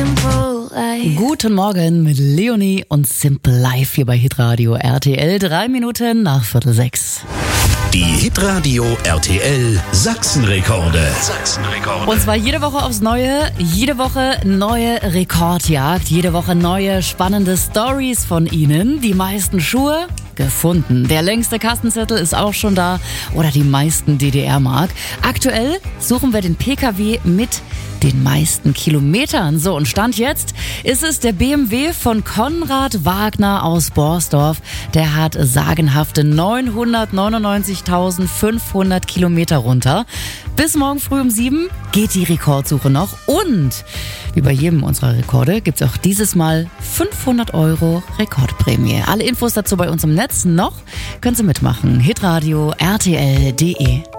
Simple Life. Guten Morgen mit Leonie und Simple Life hier bei Hitradio RTL. 3 Minuten nach 5:45. Die Hitradio RTL Sachsenrekorde. Und zwar jede Woche aufs Neue, jede Woche neue Rekordjagd, jede Woche neue spannende Stories von Ihnen. Die meisten Schuhe gefunden. Der längste Kassenzettel ist auch schon da oder die meisten DDR-Mark. Aktuell suchen wir den PKW mit den meisten Kilometern. So, und Stand jetzt ist es der BMW von Konrad Wagner aus Borsdorf. Der hat sagenhafte 999.500 Kilometer runter. Bis morgen früh um 7 geht die Rekordsuche noch. Und wie bei jedem unserer Rekorde gibt es auch dieses Mal 500 € Rekordprämie. Alle Infos dazu bei uns im Netz. Noch können Sie mitmachen. hitradio rtl.de